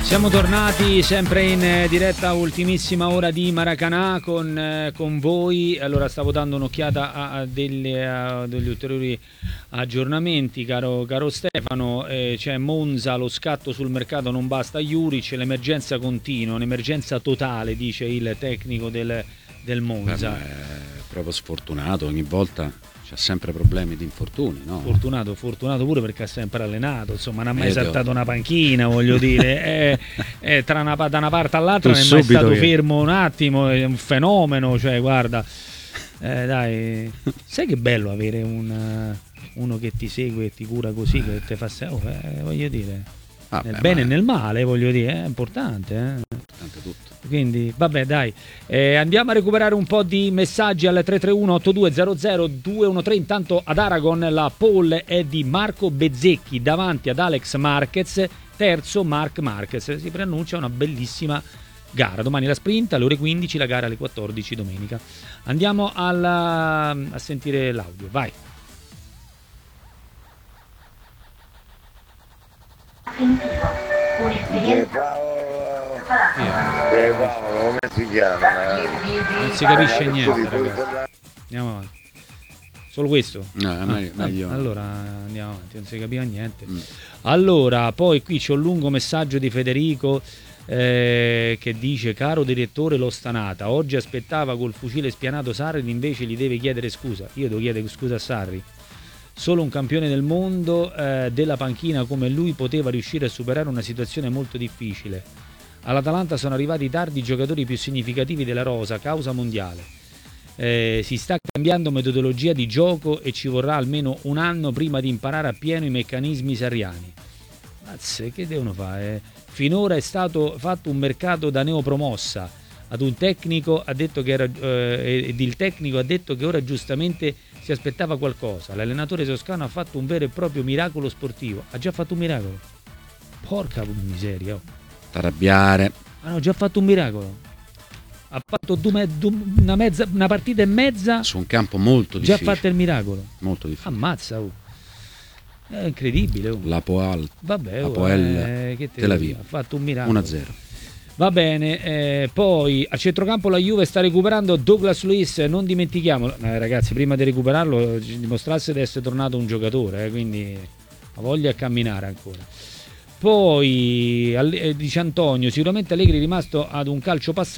Siamo tornati sempre in diretta, ultimissima ora di Maracanã con voi. Allora, stavo dando un'occhiata a degli ulteriori aggiornamenti, caro Stefano. C'è Monza, lo scatto sul mercato non basta Juric, l'emergenza continua, un'emergenza totale, dice il tecnico del Monza. È proprio sfortunato, ogni volta c'ha sempre problemi di infortuni, no? Fortunato pure perché ha sempre allenato, insomma, non ha mai saltato una panchina, voglio dire, da una parte all'altra non è mai stato fermo un attimo, è un fenomeno, cioè guarda, dai, sai che bello avere uno che ti segue e ti cura così, che ti fa voglio dire, nel bene e nel male, voglio dire, è importante, Importante tutto. Quindi vabbè, dai, andiamo a recuperare un po' di messaggi al 331-8200-213. Intanto ad Aragon la pole è di Marco Bezzecchi davanti ad Alex Marquez, terzo Marc Marquez. Si preannuncia una bellissima gara, domani la sprint alle ore 15, la gara alle 14 domenica. Andiamo a sentire l'audio, vai. Come si chiama? Non si capisce niente, ragazzi. Andiamo avanti. Solo questo? No, meglio. Allora andiamo avanti, non si capiva niente. Allora, poi qui c'è un lungo messaggio di Federico che dice: caro direttore, l'ho stanata. Oggi aspettava col fucile spianato Sarri, invece gli deve chiedere scusa. Io devo chiedere scusa a Sarri? Solo un campione del mondo della panchina come lui poteva riuscire a superare una situazione molto difficile. All'Atalanta sono arrivati tardi i giocatori più significativi della rosa, causa mondiale. Si sta cambiando metodologia di gioco e ci vorrà almeno un anno prima di imparare appieno i meccanismi sarriani. Mazze, che devono fare? Finora è stato fatto un mercato da neopromossa. Ad un tecnico ha detto che ed il tecnico ha detto che ora giustamente si aspettava qualcosa. L'allenatore toscano ha fatto un vero e proprio miracolo sportivo. Ha già fatto un miracolo? Porca miseria, oh. Arrabbiare. Hanno già fatto un miracolo. Ha fatto una partita e mezza su un campo molto difficile. Già fatto il miracolo. Molto difficile. Ammazza, oh. È incredibile, oh. L'Apoel che Tel Aviv ha fatto un miracolo. 1-0. Va bene, poi a centrocampo la Juve sta recuperando Douglas Luiz, non dimentichiamolo, ragazzi, prima di recuperarlo dimostrasse di essere tornato un giocatore, quindi ha voglia di camminare ancora. Poi dice Antonio, sicuramente Allegri è rimasto ad un calcio passato